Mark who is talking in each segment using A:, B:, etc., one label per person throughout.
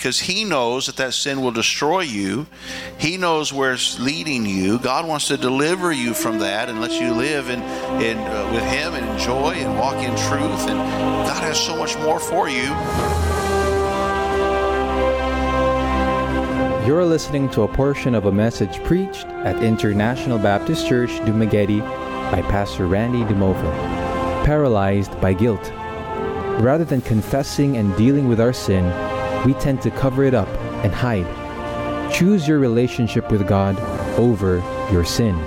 A: because He knows that sin will destroy you. He knows where it's leading you. God wants to deliver you from that and let you live with Him and enjoy and walk in truth. And God has so much more for you.
B: You're listening to a portion of a message preached at International Baptist Church, Dumaguete by Pastor Randy Dumova. Paralyzed by guilt. Rather than confessing and dealing with our sin, we tend to cover it up and hide. Choose your relationship with God over your sin.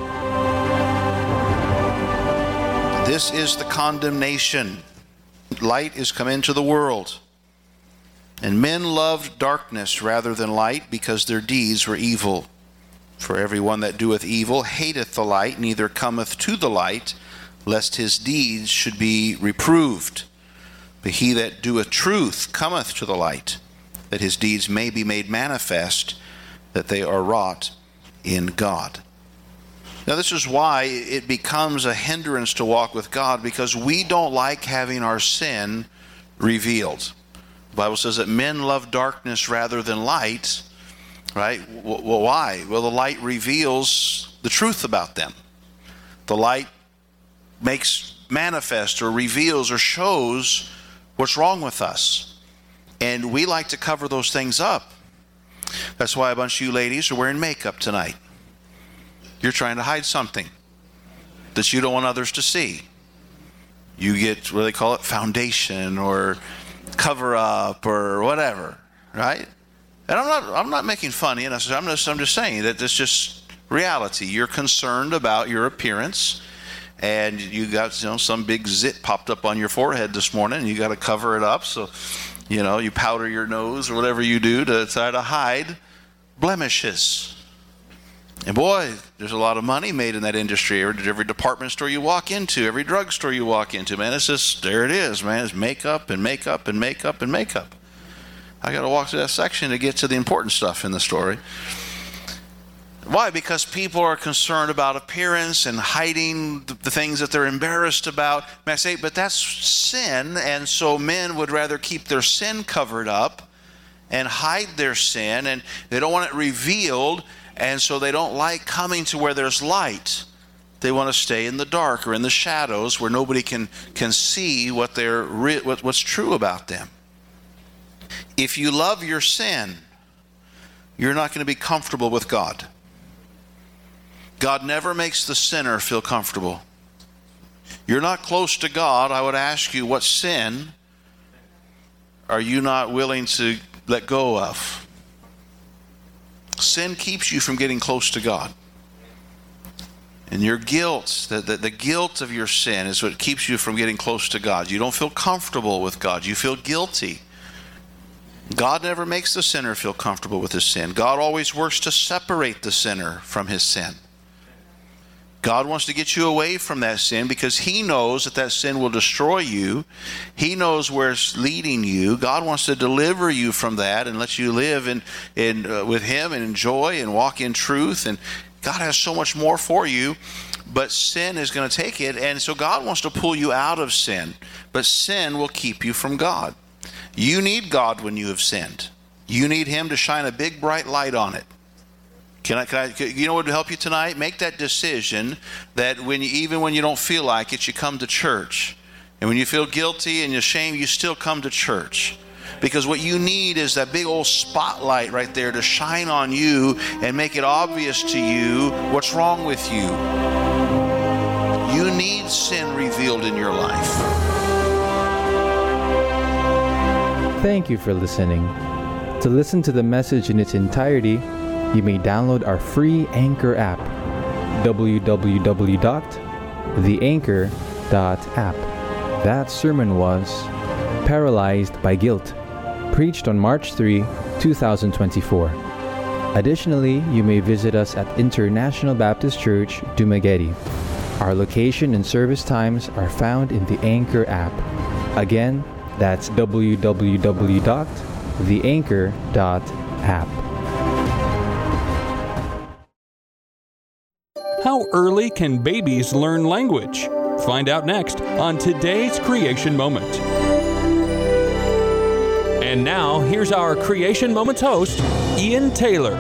A: This is the condemnation. Light is come into the world, and men loved darkness rather than light, because their deeds were evil. For everyone that doeth evil hateth the light, neither cometh to the light, lest his deeds should be reproved. But he that doeth truth cometh to the light, that his deeds may be made manifest, that they are wrought in God. Now this is why it becomes a hindrance to walk with God, because we don't like having our sin revealed. The Bible says that men love darkness rather than light, right? Well, why? Well, the light reveals the truth about them. The light makes manifest or reveals or shows what's wrong with us. And we like to cover those things up. That's why a bunch of you ladies are wearing makeup tonight. You're trying to hide something that you don't want others to see. You get, what do they call it, foundation or cover up or whatever, right? And I'm not making fun of you. I'm just saying that it's just reality. You're concerned about your appearance, and you got some big zit popped up on your forehead this morning, and you got to cover it up. So, you powder your nose or whatever you do to try to hide blemishes. And boy, there's a lot of money made in that industry. Every department store you walk into, every drugstore you walk into, man, it's just, there it is, man. It's makeup and makeup and makeup and makeup. I got to walk through that section to get to the important stuff in the story. Why? Because people are concerned about appearance and hiding the things that they're embarrassed about. May I say, but that's sin, and so men would rather keep their sin covered up and hide their sin, and they don't want it revealed, and so they don't like coming to where there's light. They want to stay in the dark or in the shadows where nobody can see what's true about them. If you love your sin, you're not going to be comfortable with God. God never makes the sinner feel comfortable. You're not close to God. I would ask you, what sin are you not willing to let go of? Sin keeps you from getting close to God. And your guilt, the guilt of your sin is what keeps you from getting close to God. You don't feel comfortable with God. You feel guilty. God never makes the sinner feel comfortable with his sin. God always works to separate the sinner from his sin. God wants to get you away from that sin because He knows that sin will destroy you. He knows where it's leading you. God wants to deliver you from that and let you live with Him and enjoy and walk in truth. And God has so much more for you, but sin is going to take it. And so God wants to pull you out of sin, but sin will keep you from God. You need God when you have sinned. You need Him to shine a big bright light on it. Can I, you know what would help you tonight? Make that decision that even when you don't feel like it, you come to church. And when you feel guilty and ashamed, you still come to church. Because what you need is that big old spotlight right there to shine on you and make it obvious to you what's wrong with you. You need sin revealed in your life.
B: Thank you for listening. To listen to the message in its entirety, you may download our free Anchor app, www.theanchor.app. That sermon was Paralyzed by Guilt, preached on March 3, 2024. Additionally, you may visit us at International Baptist Church, Dumaguete. Our location and service times are found in the Anchor app. Again, that's www.theanchor.app.
C: How early can babies learn language? Find out next on today's Creation Moment. And now, here's our Creation Moments host, Ian Taylor.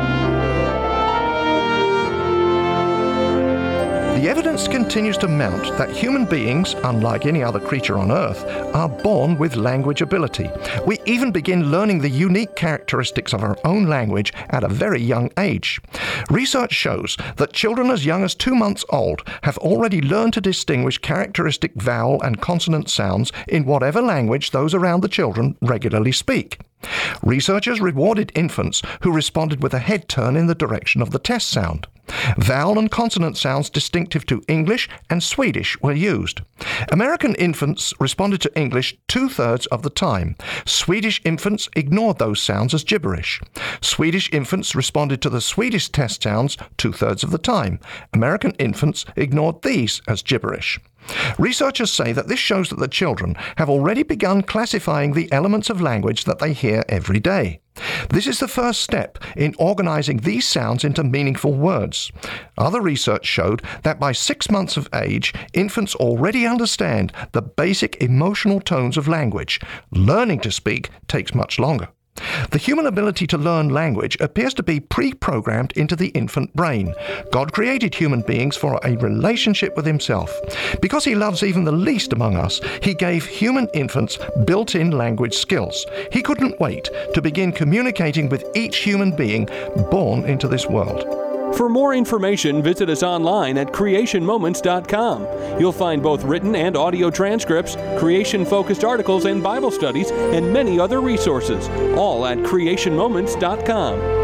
D: The evidence continues to mount that human beings, unlike any other creature on Earth, are born with language ability. We even begin learning the unique characteristics of our own language at a very young age. Research shows that children as young as 2 months old have already learned to distinguish characteristic vowel and consonant sounds in whatever language those around the children regularly speak. Researchers rewarded infants who responded with a head turn in the direction of the test sound. Vowel and consonant sounds distinctive to English and Swedish were used. American infants responded to English 2/3 of the time. Swedish infants ignored those sounds as gibberish. Swedish infants responded to the Swedish test sounds 2/3 of the time. American infants ignored these as gibberish. Researchers say that this shows that the children have already begun classifying the elements of language that they hear every day. This is the first step in organizing these sounds into meaningful words. Other research showed that by 6 months of age, infants already understand the basic emotional tones of language. Learning to speak takes much longer. The human ability to learn language appears to be pre-programmed into the infant brain. God created human beings for a relationship with himself. Because he loves even the least among us, he gave human infants built-in language skills. He couldn't wait to begin communicating with each human being born into this world.
C: For more information, visit us online at creationmoments.com. You'll find both written and audio transcripts, creation-focused articles and Bible studies, and many other resources, all at creationmoments.com.